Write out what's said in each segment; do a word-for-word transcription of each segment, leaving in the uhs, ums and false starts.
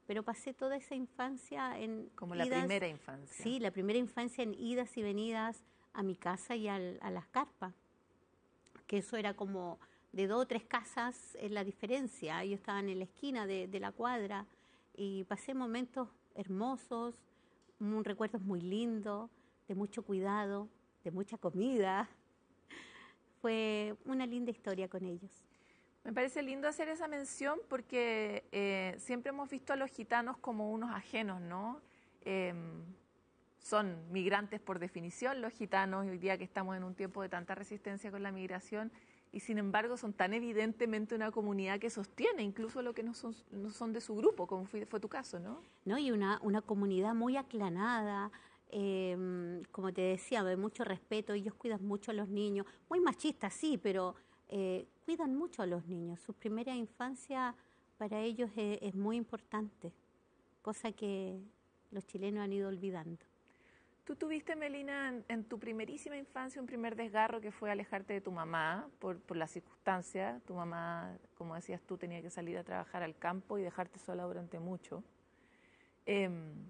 pero pasé toda esa infancia en Como la idas, primera infancia. Sí, la primera infancia en idas y venidas a mi casa y al, a las carpas, que eso era como de dos o tres casas en la diferencia. Ellos estaban en la esquina de, de la cuadra y pasé momentos hermosos, un, recuerdos muy lindos, de mucho cuidado, de mucha comida. Fue una linda historia con ellos. Me parece lindo hacer esa mención porque eh, siempre hemos visto a los gitanos como unos ajenos, ¿no? Eh, son migrantes por definición los gitanos, hoy día que estamos en un tiempo de tanta resistencia con la migración, y sin embargo son tan evidentemente una comunidad que sostiene incluso lo que no son, no son de su grupo, como fue, fue tu caso, ¿no? ¿No? Y una, una comunidad muy aclanada, eh, como te decía, de mucho respeto. Ellos cuidan mucho a los niños, muy machistas, sí, pero eh, cuidan mucho a los niños. Su primera infancia para ellos es, es muy importante, cosa que los chilenos han ido olvidando. Tú tuviste, Melina, en, en tu primerísima infancia un primer desgarro que fue alejarte de tu mamá por, por las circunstancias. Tu mamá, como decías tú, tenía que salir a trabajar al campo y dejarte sola durante mucho. Eh,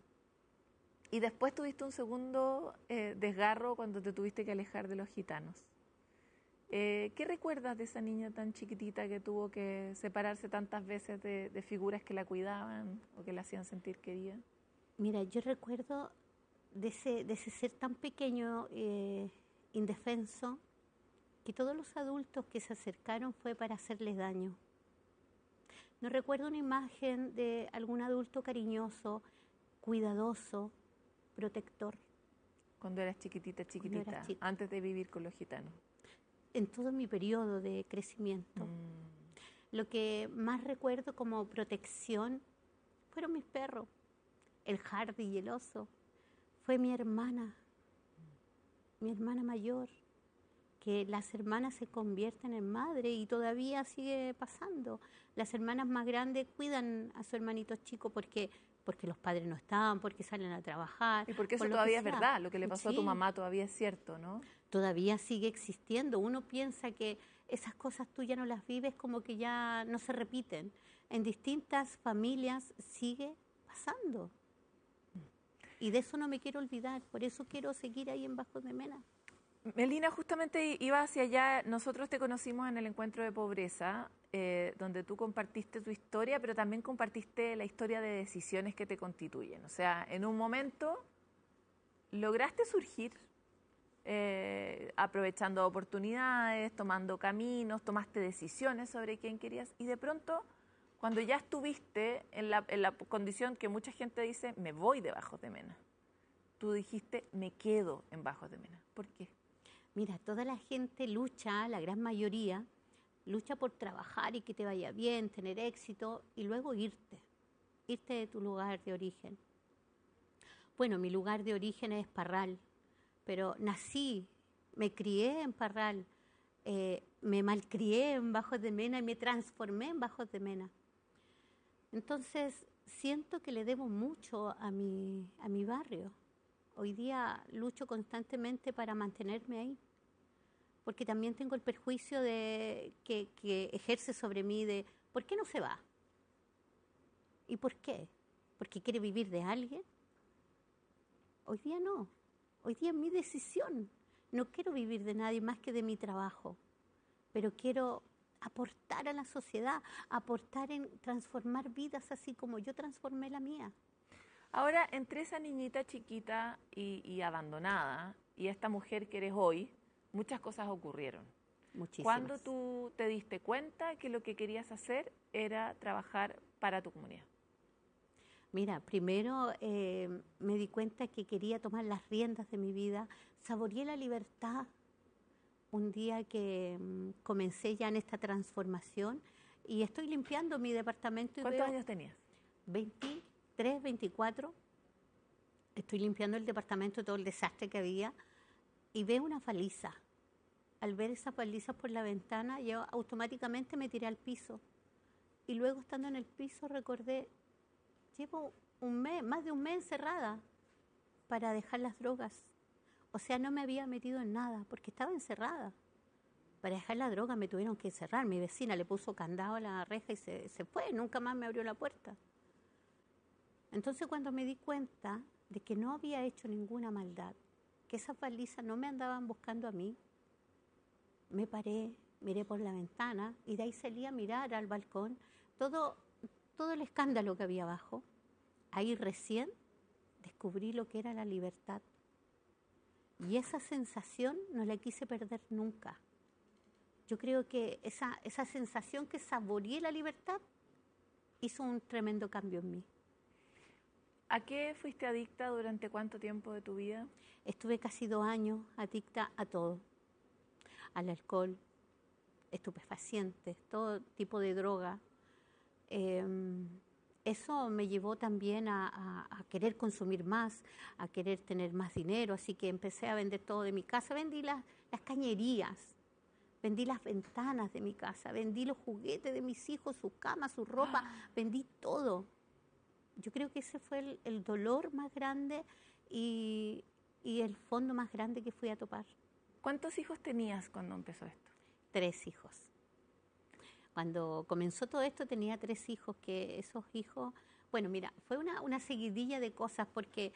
y después tuviste un segundo eh, desgarro cuando te tuviste que alejar de los gitanos. Eh, ¿Qué recuerdas de esa niña tan chiquitita que tuvo que separarse tantas veces de, de figuras que la cuidaban o que la hacían sentir querida? Mira, yo recuerdo de ese, de ese ser tan pequeño, eh, indefenso, que todos los adultos que se acercaron fue para hacerles daño. No recuerdo una imagen de algún adulto cariñoso, cuidadoso, protector. Cuando eras chiquitita, Cuando era chiquitita, chica. antes de vivir con los gitanos. En todo mi periodo de crecimiento. Mm. Lo que más recuerdo como protección fueron mis perros, el Hardy y el oso. Fue mi hermana, mi hermana mayor, que las hermanas se convierten en madre y todavía sigue pasando. Las hermanas más grandes cuidan a su hermanito chico porque, porque los padres no están, porque salen a trabajar. Y porque eso por lo todavía que es sea. verdad, lo que le pasó a tu Sí, mamá todavía es cierto, ¿no? todavía sigue existiendo. Uno piensa que esas cosas tú ya no las vives, como que ya no se repiten. En distintas familias sigue pasando. Y de eso no me quiero olvidar, por eso quiero seguir ahí en Bajos de Mena. Melina, justamente iba hacia allá. Nosotros te conocimos en el encuentro de pobreza, eh, donde tú compartiste tu historia, pero también compartiste la historia de decisiones que te constituyen. O sea, en un momento lograste surgir, eh, aprovechando oportunidades, tomando caminos, tomaste decisiones sobre quién querías, y de pronto, cuando ya estuviste en la, en la condición que mucha gente dice, me voy de Bajos de Mena, tú dijiste, me quedo en Bajos de Mena. ¿Por qué? Mira, toda la gente lucha, la gran mayoría, lucha por trabajar y que te vaya bien, tener éxito y luego irte, irte de tu lugar de origen. Bueno, mi lugar de origen es Parral, pero nací, me crié en Parral, eh, me malcrié en Bajos de Mena y me transformé en Bajos de Mena. Entonces, siento que le debo mucho a mi, a mi barrio. Hoy día lucho constantemente para mantenerme ahí, porque también tengo el perjuicio de que, que ejerce sobre mí de ¿por qué no se va? ¿Y por qué? ¿Porque quiere vivir de alguien? Hoy día no. Hoy día es mi decisión. No quiero vivir de nadie más que de mi trabajo, pero quiero aportar a la sociedad, aportar en transformar vidas así como yo transformé la mía. Ahora, entre esa niñita chiquita y, y abandonada y esta mujer que eres hoy, muchas cosas ocurrieron. Muchísimas. ¿Cuándo tú te diste cuenta que lo que querías hacer era trabajar para tu comunidad? Mira, primero eh, me di cuenta que quería tomar las riendas de mi vida, saboreé la libertad un día que mm, comencé ya en esta transformación y estoy limpiando mi departamento y ¿Cuántos veo años tenías? veintitrés, veinticuatro, estoy limpiando el departamento, todo el desastre que había y veo una paliza. Al ver esas palizas por la ventana, yo automáticamente me tiré al piso y luego estando en el piso recordé, llevo un mes, más de un mes encerrada para dejar las drogas. O sea, no me había metido en nada porque estaba encerrada. Para dejar la droga me tuvieron que encerrar. Mi vecina le puso candado a la reja y se, se fue. Nunca más me abrió la puerta. Entonces cuando me di cuenta de que no había hecho ninguna maldad, que esas balizas no me andaban buscando a mí, me paré, miré por la ventana y de ahí salí a mirar al balcón todo, todo el escándalo que había abajo. Ahí recién descubrí lo que era la libertad. Y esa sensación no la quise perder nunca. Yo creo que esa, esa sensación que saboreé la libertad hizo un tremendo cambio en mí. ¿A qué fuiste adicta durante cuánto tiempo de tu vida? Estuve casi dos años adicta a todo. Al alcohol, estupefacientes, todo tipo de droga. Eh, eso me llevó también a, a, a querer consumir más, a querer tener más dinero, así que empecé a vender todo de mi casa. Vendí las, las cañerías, vendí las ventanas de mi casa, vendí los juguetes de mis hijos, su cama, su ropa, ah. vendí todo. Yo creo que ese fue el, el dolor más grande y, y el fondo más grande que fui a topar. ¿Cuántos hijos tenías cuando empezó esto? Tres hijos. Cuando comenzó todo esto tenía tres hijos, que esos hijos, bueno, mira, fue una, una seguidilla de cosas porque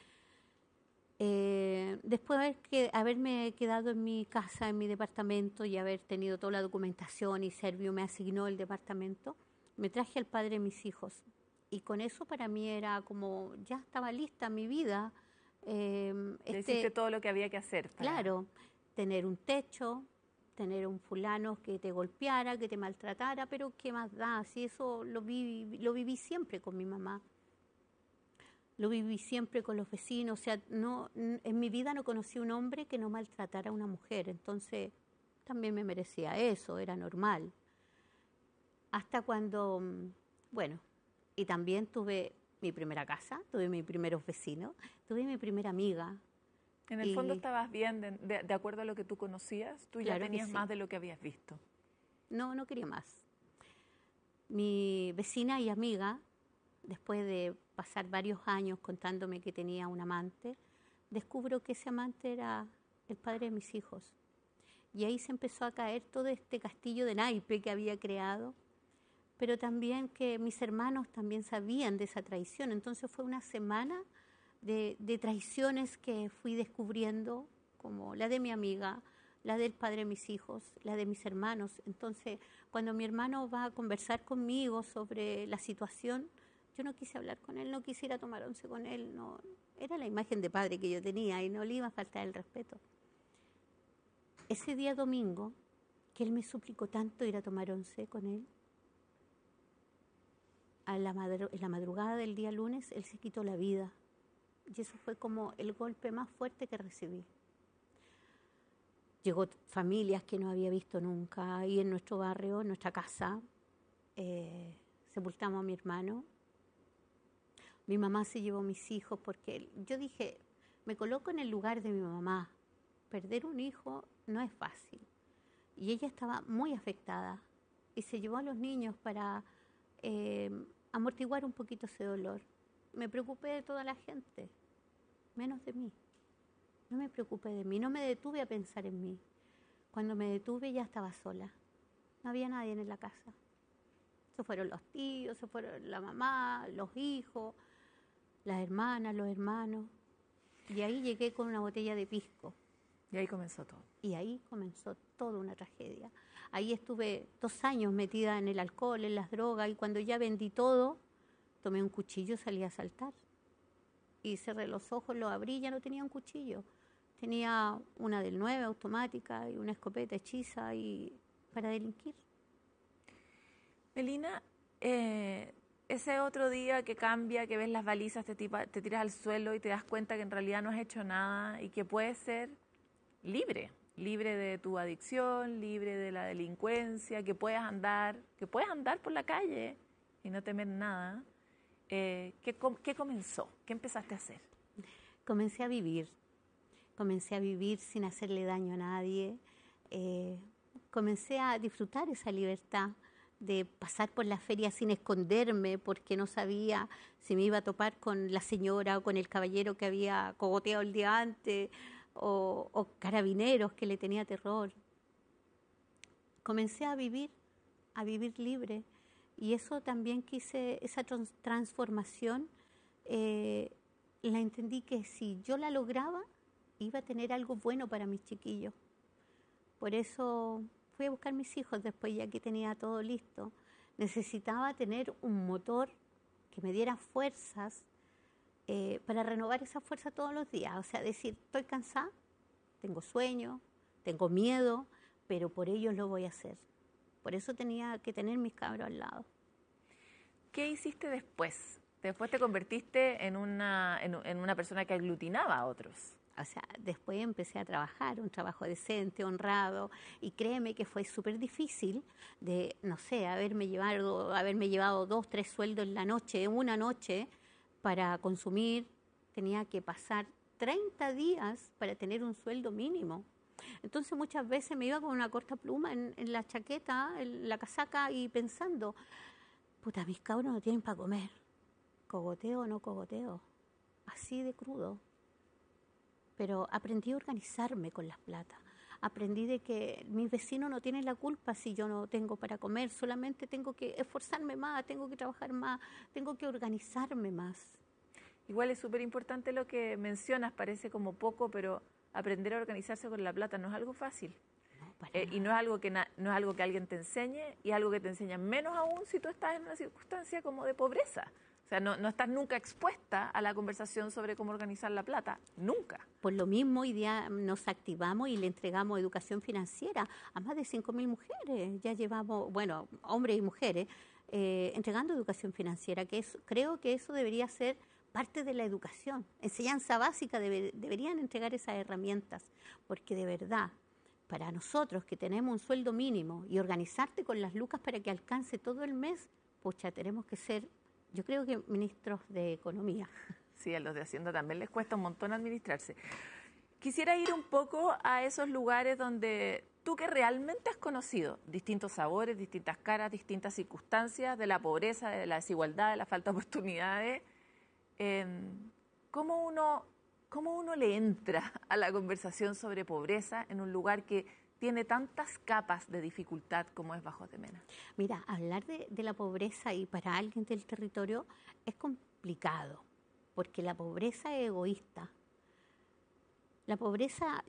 eh, después de haber que, haberme quedado en mi casa, en mi departamento y haber tenido toda la documentación y Servio me asignó el departamento, me traje al padre de mis hijos. Y con eso para mí era como, ya estaba lista mi vida. Eh, este, hiciste todo lo que había que hacer. Para... Claro, tener un techo, tener un fulano que te golpeara, que te maltratara, pero ¿qué más da? Si eso lo viví, lo viví siempre con mi mamá. Lo viví siempre con los vecinos. O sea, no, en mi vida no conocí un hombre que no maltratara a una mujer. Entonces, también me merecía eso, era normal. Hasta cuando, bueno... Y también tuve mi primera casa, tuve mis primeros vecinos, tuve mi primera amiga. En el y, fondo estabas bien, de, de, de acuerdo a lo que tú conocías, tú claro ya tenías sí. más de lo que habías visto. No, no quería más. Mi vecina y amiga, después de pasar varios años contándome que tenía un amante, descubro que ese amante era el padre de mis hijos. Y ahí se empezó a caer todo este castillo de naipe que había creado, pero también que mis hermanos también sabían de esa traición. Entonces fue una semana de, de traiciones que fui descubriendo, como la de mi amiga, la del padre de mis hijos, la de mis hermanos. Entonces, cuando mi hermano va a conversar conmigo sobre la situación, yo no quise hablar con él, no quisiera tomar once con él, no, era la imagen de padre que yo tenía y no le iba a faltar el respeto. Ese día domingo, que él me suplicó tanto ir a tomar once con él, a la madru- en la madrugada del día lunes, él se quitó la vida. Y eso fue como el golpe más fuerte que recibí. Llegó familias que no había visto nunca. Ahí en nuestro barrio, en nuestra casa, eh, sepultamos a mi hermano. Mi mamá se llevó a mis hijos porque yo dije, me coloco en el lugar de mi mamá. Perder un hijo no es fácil. Y ella estaba muy afectada y se llevó a los niños para eh, amortiguar un poquito ese dolor. Me preocupé de toda la gente, menos de mí. No me preocupé de mí, no me detuve a pensar en mí. Cuando me detuve ya estaba sola. No había nadie en la casa. Se fueron los tíos, se fueron la mamá, los hijos, las hermanas, los hermanos. Y ahí llegué con una botella de pisco. Y ahí comenzó todo. Y ahí comenzó toda una tragedia. Ahí estuve dos años metida en el alcohol, en las drogas, y cuando ya vendí todo, tomé un cuchillo y salí a saltar. Y cerré los ojos, los abrí y ya no tenía un cuchillo. Tenía una del nueve automática y una escopeta hechiza y para delinquir. Melina, eh, ese otro día que cambia, que ves las balizas, te, tipa, te tiras al suelo y te das cuenta que en realidad no has hecho nada y que puedes ser libre, libre de tu adicción, libre de la delincuencia, que puedes andar, que puedes andar por la calle y no temer nada. Eh, ¿qué, ¿Qué comenzó? ¿Qué empezaste a hacer? Comencé a vivir, comencé a vivir sin hacerle daño a nadie, eh, comencé a disfrutar esa libertad de pasar por la feria sin esconderme porque no sabía si me iba a topar con la señora o con el caballero que había cogoteado el día antes, o, o carabineros que le tenía terror. Comencé a vivir, a vivir libre, y eso también quise, esa trans- transformación eh, la entendí que si yo la lograba, iba a tener algo bueno para mis chiquillos. Por eso fui a buscar mis hijos después, ya que tenía todo listo. Necesitaba tener un motor que me diera fuerzas eh, para renovar esa fuerza todos los días. O sea, decir, estoy cansada, tengo sueño, tengo miedo, pero por ellos lo voy a hacer. Por eso tenía que tener mis cabros al lado. ¿Qué hiciste después? Después te convertiste en una, en, en una persona que aglutinaba a otros. O sea, después empecé a trabajar, un trabajo decente, honrado, y créeme que fue súper difícil de, no sé, haberme llevado, haberme llevado dos, tres sueldos en la noche, una noche, para consumir. Tenía que pasar treinta días para tener un sueldo mínimo. Entonces muchas veces me iba con una corta pluma en, en la chaqueta, en la casaca, y pensando, puta, mis cabros no tienen para comer. ¿Cogoteo o no cogoteo? Así de crudo. Pero aprendí a organizarme con las plata. Aprendí de que mis vecinos no tienen la culpa si yo no tengo para comer, solamente tengo que esforzarme más, tengo que trabajar más, tengo que organizarme más. Igual es súper importante lo que mencionas, parece como poco, pero aprender a organizarse con la plata no es algo fácil. No, para Eh, nada. y no es algo que na- no es algo que alguien te enseñe, y es algo que te enseñan menos aún si tú estás en una circunstancia como de pobreza. O sea, no, no estás nunca expuesta a la conversación sobre cómo organizar la plata, nunca. Por lo mismo, hoy día nos activamos y le entregamos educación financiera a más de cinco mil mujeres. Ya llevamos, bueno, hombres y mujeres, eh, entregando educación financiera, que es, creo que eso debería ser parte de la educación. Enseñanza básica, debe, deberían entregar esas herramientas, porque de verdad, para nosotros que tenemos un sueldo mínimo y organizarte con las lucas para que alcance todo el mes, pucha, tenemos que ser, yo creo que ministros de Economía. Sí, a los de Hacienda también les cuesta un montón administrarse. Quisiera ir un poco a esos lugares donde tú, que realmente has conocido distintos sabores, distintas caras, distintas circunstancias de la pobreza, de la desigualdad, de la falta de oportunidades, eh, ¿cómo uno, cómo uno le entra a la conversación sobre pobreza en un lugar que tiene tantas capas de dificultad como es Bajos de Mena? Mira, hablar de, de la pobreza y para alguien del territorio es complicado, porque la pobreza es egoísta. La pobreza,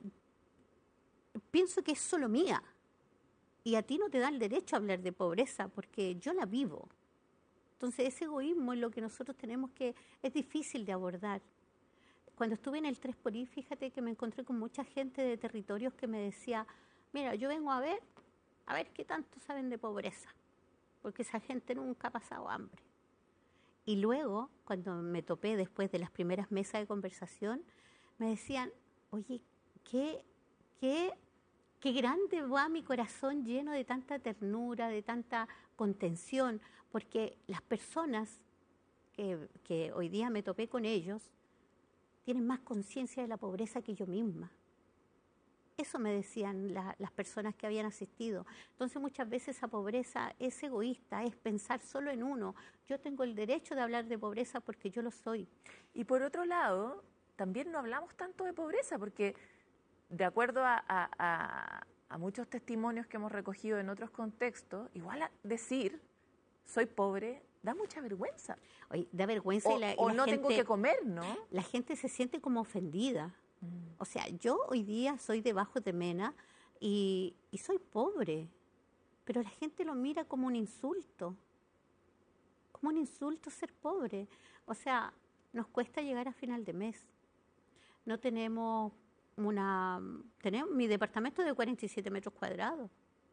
pienso que es solo mía, y a ti no te da el derecho a hablar de pobreza, porque yo la vivo. Entonces ese egoísmo es lo que nosotros tenemos que, es difícil de abordar. Cuando estuve en el tres por I, fíjate que me encontré con mucha gente de territorios que me decía, mira, yo vengo a ver, a ver qué tanto saben de pobreza, porque esa gente nunca ha pasado hambre. Y luego, cuando me topé después de las primeras mesas de conversación, me decían, oye, qué, qué, qué grande va mi corazón lleno de tanta ternura, de tanta contención, porque las personas que, que hoy día me topé con ellos tienen más conciencia de la pobreza que yo misma. Eso me decían la, las personas que habían asistido. Entonces muchas veces esa pobreza es egoísta, es pensar solo en uno. Yo tengo el derecho de hablar de pobreza porque yo lo soy. Y por otro lado, también no hablamos tanto de pobreza, porque de acuerdo a, a, a, a muchos testimonios que hemos recogido en otros contextos, igual a decir soy pobre da mucha vergüenza. Oye, da vergüenza O, y la, y o la no gente, tengo que comer, ¿no? la gente se siente como ofendida. O sea, yo hoy día soy de Bajos de Mena y, y soy pobre, pero la gente lo mira como un insulto, como un insulto ser pobre. O sea, nos cuesta llegar a final de mes. No tenemos una... tenemos mi departamento de cuarenta y siete metros cuadrados.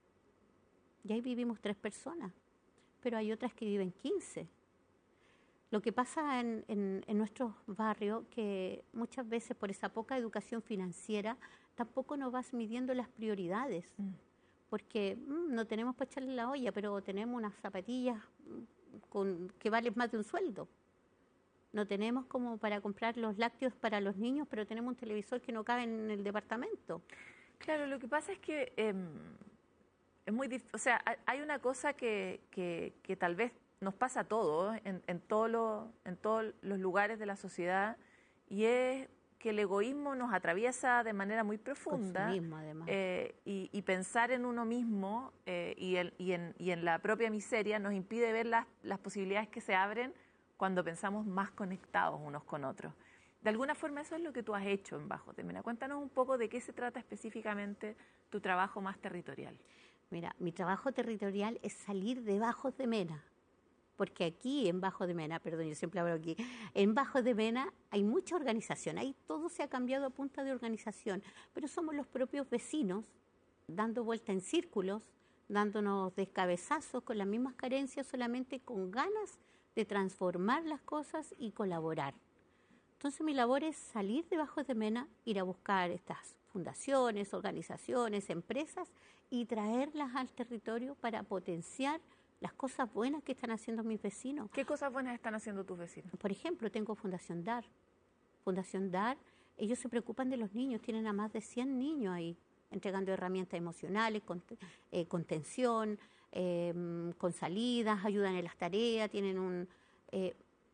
Y ahí vivimos tres personas, pero hay otras que viven quince. Lo que pasa en, en, en nuestros barrios, que muchas veces por esa poca educación financiera, tampoco nos vas midiendo las prioridades, mm. porque mm, no tenemos para echarle la olla, pero tenemos unas zapatillas con, que valen más de un sueldo. No tenemos como para comprar los lácteos para los niños, pero tenemos un televisor que no cabe en el departamento. Claro, lo que pasa es que eh, es muy difícil, o sea, hay una cosa que, que, que tal vez nos pasa a todos, en, en, todo lo, en todos los lugares de la sociedad, y es que el egoísmo nos atraviesa de manera muy profunda. Consumismo, además. Eh, y, y pensar en uno mismo eh, y, el, y, en, y en la propia miseria nos impide ver las, las posibilidades que se abren cuando pensamos más conectados unos con otros. De alguna forma eso es lo que tú has hecho en Bajos de Mena. Cuéntanos un poco de qué se trata específicamente tu trabajo más territorial. Mira, mi trabajo territorial es salir de Bajos de Mena, porque aquí en Bajos de Mena, perdón, yo siempre hablo aquí, en Bajos de Mena hay mucha organización, ahí todo se ha cambiado a punta de organización, pero somos los propios vecinos dando vuelta en círculos, dándonos descabezazos con las mismas carencias, solamente con ganas de transformar las cosas y colaborar. Entonces mi labor es salir de Bajos de Mena, ir a buscar estas fundaciones, organizaciones, empresas y traerlas al territorio para potenciar las cosas buenas que están haciendo mis vecinos. ¿Qué cosas buenas están haciendo tus vecinos? Por ejemplo, tengo Fundación DAR. Fundación DAR, ellos se preocupan de los niños, tienen a más de cien niños ahí, entregando herramientas emocionales, con, eh, contención, eh, con salidas, ayudan en las tareas, tienen un... Eh,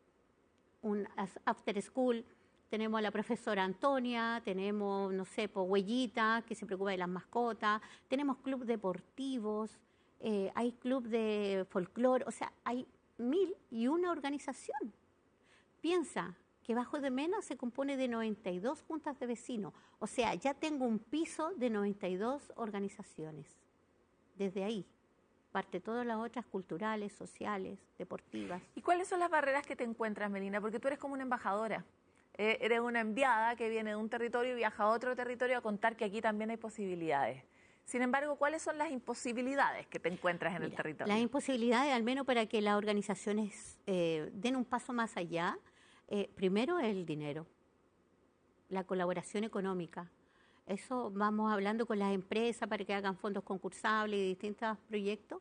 un after school, tenemos a la profesora Antonia, tenemos, no sé, pues Huellita, que se preocupa de las mascotas, tenemos club deportivos, eh, hay club de folclore, o sea, hay mil y una organización. Piensa que Bajos de Mena se compone de noventa y dos juntas de vecinos, o sea, ya tengo un piso de noventa y dos organizaciones. Desde ahí parte todas las otras culturales, sociales, deportivas. ¿Y cuáles son las barreras que te encuentras, Melina? Porque tú eres como una embajadora. Eh, eres una enviada que viene de un territorio y viaja a otro territorio a contar que aquí también hay posibilidades. Sin embargo, ¿cuáles son las imposibilidades que te encuentras en Mira, el territorio? Las imposibilidades, al menos para que las organizaciones eh, den un paso más allá, eh, primero es el dinero, la colaboración económica. Eso vamos hablando con las empresas para que hagan fondos concursables y distintos proyectos.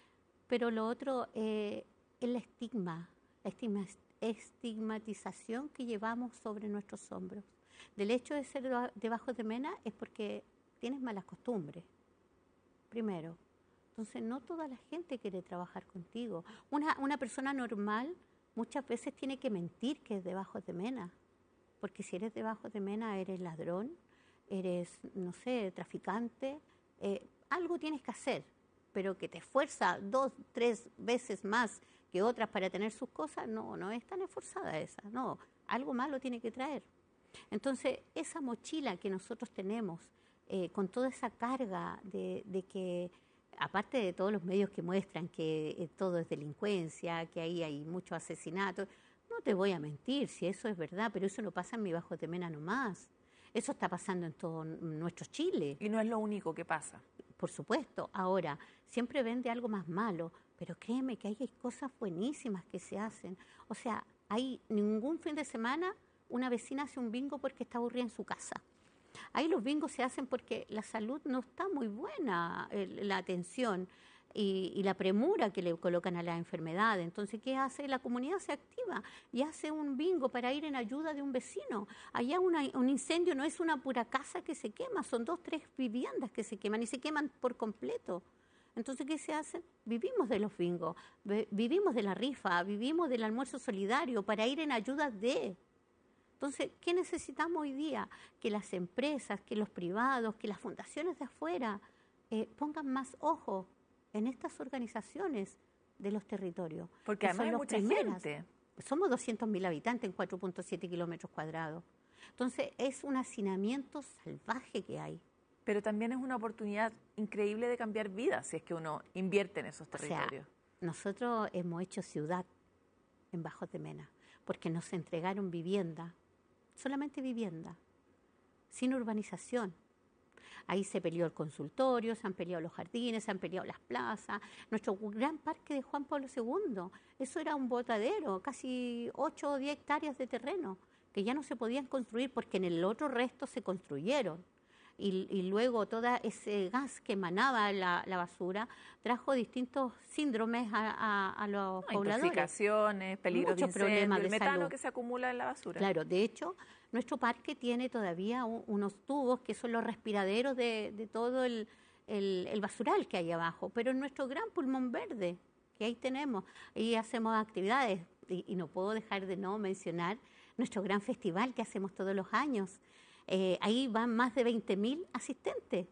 Pero lo otro eh, es el estigma, la estigma, estigmatización que llevamos sobre nuestros hombros. Del hecho de ser de Bajos de Mena es porque tienes malas costumbres, primero. Entonces no toda la gente quiere trabajar contigo. Una, una persona normal muchas veces tiene que mentir que es de Bajos de Mena, porque si eres de Bajos de Mena eres ladrón, eres, no sé, traficante, eh, algo tienes que hacer, pero que te esfuerza dos, tres veces más que otras para tener sus cosas, no, no es tan esforzada esa, no, algo malo tiene que traer. Entonces, esa mochila que nosotros tenemos, eh, con toda esa carga de, de que, aparte de todos los medios que muestran que eh, todo es delincuencia, que ahí hay muchos asesinatos, no te voy a mentir si eso es verdad, pero eso no pasa en mi Bajos de Mena nomás. Eso está pasando en todo nuestro Chile. Y no es lo único que pasa. Por supuesto. Ahora, siempre vende algo más malo, pero créeme que hay cosas buenísimas que se hacen. O sea, hay ningún fin de semana una vecina hace un bingo porque está aburrida en su casa. Ahí los bingos se hacen porque la salud no está muy buena, la atención y, y la premura que le colocan a la enfermedad. Entonces, ¿qué hace? La comunidad se activa y hace un bingo para ir en ayuda de un vecino. Allá una, un incendio no es una pura casa que se quema, son dos, tres viviendas que se queman y se queman por completo. Entonces, ¿qué se hace? Vivimos de los bingos, vivimos de la rifa, vivimos del almuerzo solidario para ir en ayuda de... Entonces, ¿qué necesitamos hoy día? Que las empresas, que los privados, que las fundaciones de afuera eh, pongan más ojo en estas organizaciones de los territorios. Porque además hay mucha gente. Somos doscientos mil habitantes en cuatro punto siete kilómetros cuadrados. Entonces, es un hacinamiento salvaje que hay. Pero también es una oportunidad increíble de cambiar vidas si es que uno invierte en esos territorios. O sea, nosotros hemos hecho ciudad en Bajos de Mena porque nos entregaron vivienda, solamente vivienda, sin urbanización. Ahí se peleó el consultorio, se han peleado los jardines, se han peleado las plazas. Nuestro gran parque de Juan Pablo segundo, eso era un botadero, casi ocho o diez hectáreas de terreno, que ya no se podían construir porque en el otro resto se construyeron. Y, y luego todo ese gas que emanaba la, la basura trajo distintos síndromes a, a, a los Hay pobladores. Intoxicaciones, peligros de incendio, problemas de el metano salud que se acumula en la basura. Claro, de hecho, nuestro parque tiene todavía un, unos tubos que son los respiraderos de, de todo el, el, el basural que hay abajo, pero en nuestro gran pulmón verde, que ahí tenemos, ahí hacemos actividades, y, y no puedo dejar de no mencionar nuestro gran festival que hacemos todos los años. Eh, ahí van más de veinte mil asistentes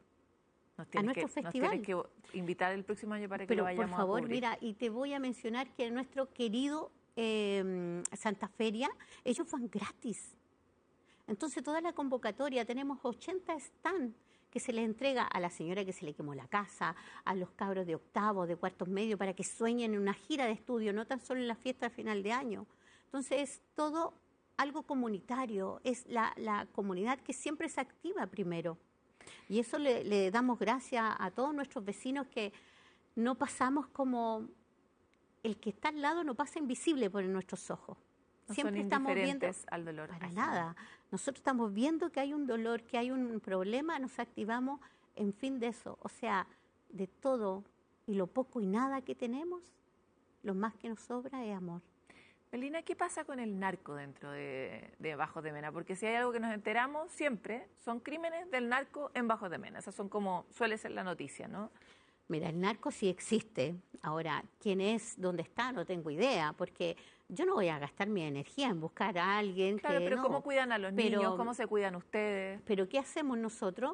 a nuestro que, festival. Nos tienes que invitar el próximo año para que Pero, lo vayamos por favor, a cubrir. mira, y te voy a mencionar que nuestro querido eh, Santa Feria, ellos van gratis. Entonces toda la convocatoria, tenemos ochenta stands que se le entrega a la señora que se le quemó la casa, a los cabros de octavo, de cuartos medio, para que sueñen en una gira de estudio, no tan solo en la fiesta de final de año. Entonces es todo algo comunitario, es la, la comunidad que siempre se activa primero. Y eso le, le damos gracias a todos nuestros vecinos, que no pasamos como el que está al lado, no pasa invisible por nuestros ojos. No Siempre son estamos viendo al dolor. para ajeno. nada. Nosotros estamos viendo que hay un dolor, que hay un problema, nos activamos en fin de eso. O sea, de todo y lo poco y nada que tenemos, lo más que nos sobra es amor. Melina, ¿qué pasa con el narco dentro de, de Bajos de Mena? Porque si hay algo que nos enteramos siempre, son crímenes del narco en Bajos de Mena. Esas son como suele ser la noticia, ¿no? Mira, el narco sí existe. Ahora, ¿quién es, dónde está? No tengo idea, porque yo no voy a gastar mi energía en buscar a alguien claro, que pero no. ¿cómo cuidan a los pero, niños? ¿Cómo se cuidan ustedes? Pero ¿qué hacemos nosotros?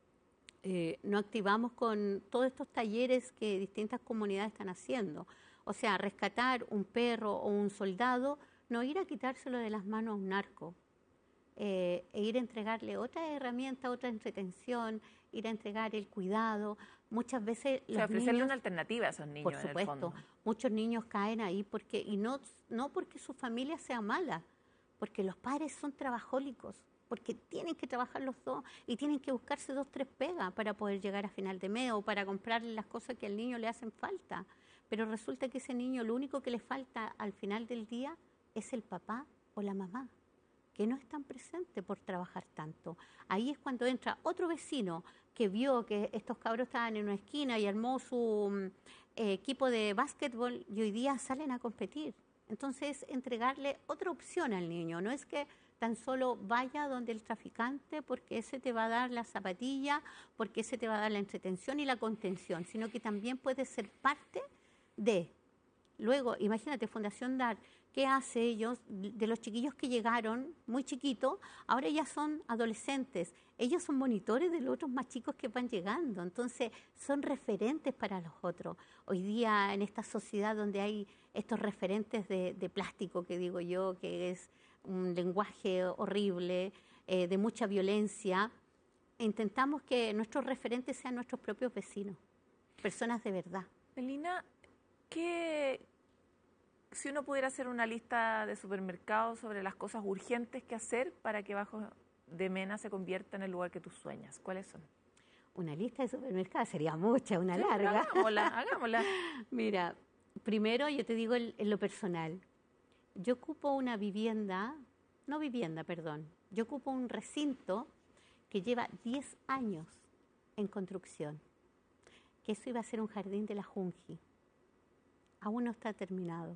Eh, no activamos con todos estos talleres que distintas comunidades están haciendo. O sea, rescatar un perro o un soldado, no ir a quitárselo de las manos a un narco, eh, e ir a entregarle otra herramienta, otra entretención, ir a entregar el cuidado. Muchas veces los o sea, ofrecerle niños, una alternativa a esos niños, por en el supuesto, fondo. muchos niños caen ahí porque, y no, no porque su familia sea mala, porque los padres son trabajólicos, porque tienen que trabajar los dos y tienen que buscarse dos, tres pegas para poder llegar a final de mes o para comprarle las cosas que al niño le hacen falta. Pero resulta que ese niño lo único que le falta al final del día es el papá o la mamá, que no están presentes por trabajar tanto. Ahí es cuando entra otro vecino que vio que estos cabros estaban en una esquina y armó su eh, equipo de básquetbol y hoy día salen a competir. Entonces, entregarle otra opción al niño, no es que tan solo vaya donde el traficante porque ese te va a dar la zapatilla, porque ese te va a dar la entretención y la contención, sino que también puede ser parte de. Luego, imagínate, Fundación DART, ¿qué hace ellos? De los chiquillos que llegaron muy chiquitos, ahora ya son adolescentes. Ellos son monitores de los otros más chicos que van llegando. Entonces, son referentes para los otros. Hoy día, en esta sociedad donde hay estos referentes de, de plástico, que digo yo, que es un lenguaje horrible, eh, de mucha violencia, intentamos que nuestros referentes sean nuestros propios vecinos, personas de verdad. Melina, ¿qué, si uno pudiera hacer una lista de supermercados sobre las cosas urgentes que hacer para que Bajos de Mena se convierta en el lugar que tú sueñas? ¿Cuáles son? Una lista de supermercados sería mucha, una sí, larga. Hagámosla, hagámosla. Mira, primero yo te digo en, en lo personal. Yo ocupo una vivienda, no vivienda, perdón. Yo ocupo un recinto que lleva diez años en construcción. Que eso iba a ser un jardín de la Junji. Aún no está terminado.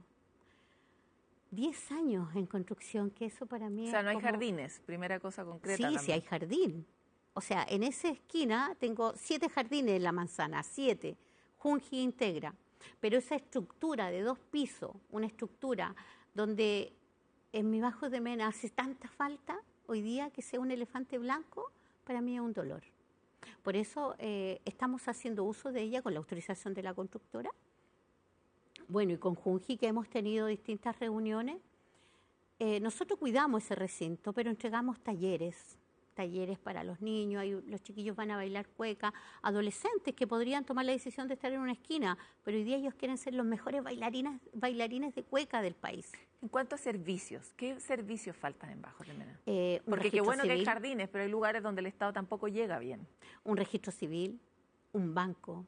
Diez años en construcción, que eso para mí es. O sea, no hay como... jardines, primera cosa concreta. Sí, también. sí hay jardín. O sea, en esa esquina tengo siete jardines en la manzana, siete. Junji integra. Pero esa estructura de dos pisos, una estructura donde en mi Bajos de Mena hace tanta falta, hoy día que sea un elefante blanco, para mí es un dolor. Por eso eh, estamos haciendo uso de ella con la autorización de la constructora. Bueno, y con Junji, que hemos tenido distintas reuniones, eh, nosotros cuidamos ese recinto, pero entregamos talleres, talleres para los niños, hay, los chiquillos van a bailar cueca, adolescentes que podrían tomar la decisión de estar en una esquina, pero hoy día ellos quieren ser los mejores bailarinas, bailarines de cueca del país. En cuanto a servicios, ¿qué servicios faltan en Bajos de Mena? Eh, Porque qué bueno civil, que hay jardines, pero hay lugares donde el Estado tampoco llega bien. Un registro civil, un banco,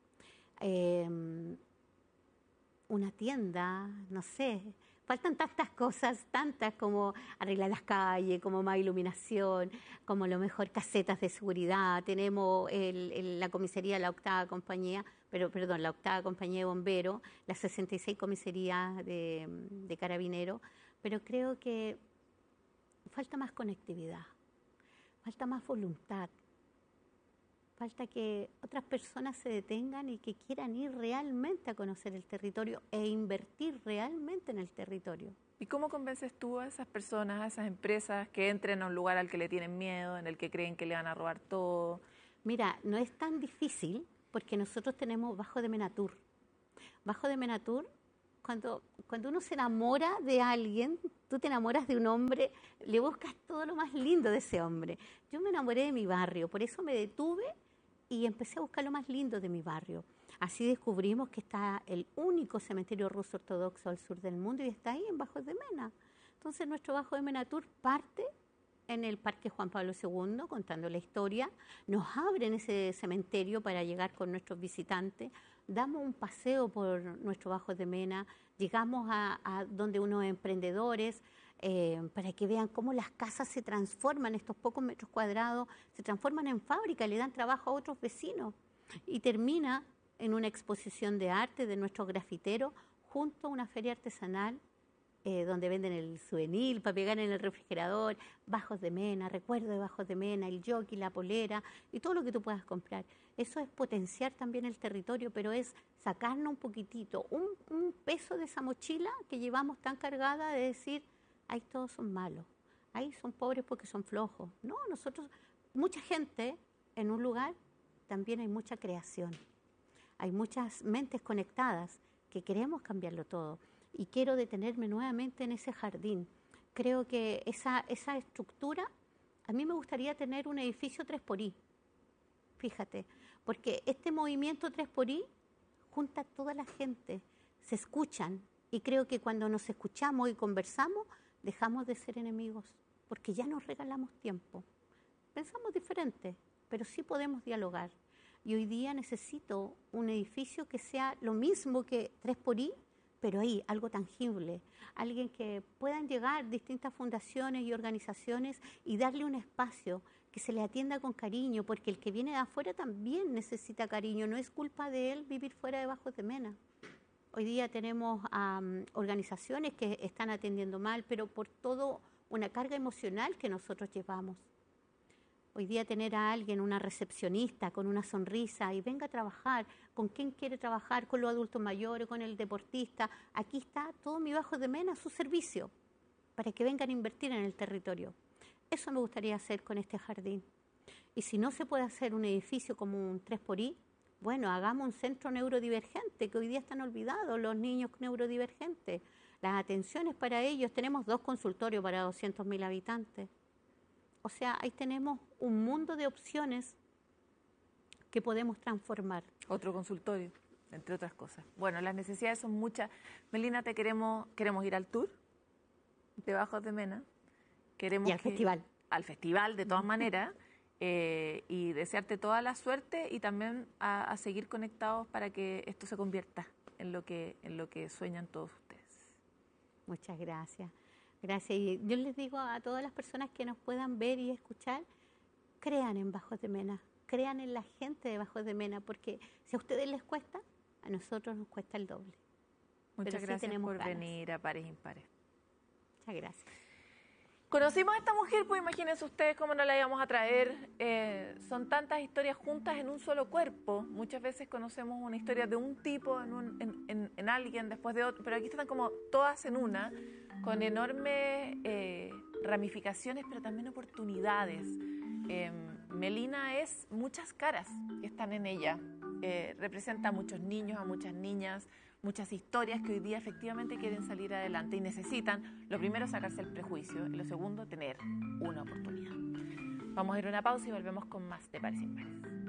eh, una tienda, no sé. Faltan tantas cosas, tantas como arreglar las calles, como más iluminación, como lo mejor casetas de seguridad. Tenemos el, el, la comisaría de la octava compañía, pero perdón, la octava compañía de bomberos, las sesenta y seis comisarías de, de carabineros, pero creo que falta más conectividad, falta más voluntad. Falta que otras personas se detengan y que quieran ir realmente a conocer el territorio e invertir realmente en el territorio. ¿Y cómo convences tú a esas personas, a esas empresas que entren a un lugar al que le tienen miedo, en el que creen que le van a robar todo? Mira, no es tan difícil porque nosotros tenemos Bajos de Mena Tour. Bajos de Mena Tour cuando, cuando uno se enamora de alguien, tú te enamoras de un hombre, le buscas todo lo más lindo de ese hombre. Yo me enamoré de mi barrio, por eso me detuve y empecé a buscar lo más lindo de mi barrio. Así descubrimos que está el único cementerio ruso ortodoxo al sur del mundo y está ahí en Bajos de Mena. Entonces nuestro Bajos de Mena Tour parte en el Parque Juan Pablo segundo, contando la historia. Nos abren ese cementerio para llegar con nuestros visitantes. Damos un paseo por nuestro Bajos de Mena. Llegamos a, a donde unos emprendedores, eh, para que vean cómo las casas se transforman, estos pocos metros cuadrados, se transforman en fábrica, le dan trabajo a otros vecinos. Y termina en una exposición de arte de nuestros grafiteros junto a una feria artesanal, Eh, donde venden el souvenir para pegar en el refrigerador, Bajos de Mena, recuerdo de Bajos de Mena, el jockey, la polera y todo lo que tú puedas comprar. Eso es potenciar también el territorio, pero es sacarnos un poquitito, un, un peso de esa mochila que llevamos tan cargada de decir, ahí todos son malos, ahí son pobres porque son flojos. No, nosotros, mucha gente en un lugar, también hay mucha creación, hay muchas mentes conectadas que queremos cambiarlo todo. Y quiero detenerme nuevamente en ese jardín. Creo que esa, esa estructura, a mí me gustaría tener un edificio tres por I, fíjate, porque este movimiento tres por I junta a toda la gente, se escuchan, y creo que cuando nos escuchamos y conversamos, dejamos de ser enemigos, porque ya nos regalamos tiempo. Pensamos diferente, pero sí podemos dialogar. Y hoy día necesito un edificio que sea lo mismo que tres por I, pero ahí, algo tangible, alguien que puedan llegar distintas fundaciones y organizaciones y darle un espacio, que se le atienda con cariño, porque el que viene de afuera también necesita cariño, no es culpa de él vivir fuera de Bajos de Mena. Hoy día tenemos um, organizaciones que están atendiendo mal, pero por todo una carga emocional que nosotros llevamos. Hoy día tener a alguien, una recepcionista con una sonrisa y venga a trabajar, con quién quiere trabajar, con los adultos mayores, con el deportista. Aquí está todo mi Bajos de Mena a su servicio para que vengan a invertir en el territorio. Eso me gustaría hacer con este jardín. Y si no se puede hacer un edificio como un tres por I, bueno, hagamos un centro neurodivergente, que hoy día están olvidados los niños neurodivergentes. Las atenciones para ellos, tenemos dos consultorios para doscientos mil habitantes. O sea, ahí tenemos un mundo de opciones que podemos transformar. Otro consultorio, entre otras cosas. Bueno, las necesidades son muchas. Melina, te queremos, queremos ir al tour de Bajos de Mena. Queremos y al que, festival. Al festival, de todas maneras. Eh, y desearte toda la suerte y también a, a seguir conectados para que esto se convierta en lo que, en lo que sueñan todos ustedes. Muchas gracias. Gracias. Y yo les digo a todas las personas que nos puedan ver y escuchar, crean en Bajos de Mena, crean en la gente de Bajos de Mena, porque si a ustedes les cuesta, a nosotros nos cuesta el doble. Muchas Pero gracias sí por ganas. venir a Pares Impares. Muchas gracias. Conocimos a esta mujer, pues imagínense ustedes cómo no la íbamos a traer. Eh, son tantas historias juntas en un solo cuerpo. Muchas veces conocemos una historia de un tipo en, un, en, en, en alguien, después de otro, pero aquí están como todas en una, con enormes eh, ramificaciones, pero también oportunidades. Eh, Melina es muchas caras que están en ella. Eh, representa a muchos niños, a muchas niñas, muchas historias que hoy día efectivamente quieren salir adelante y necesitan, lo primero, sacarse el prejuicio y lo segundo, tener una oportunidad. Vamos a ir a una pausa y volvemos con más de Pares Impares.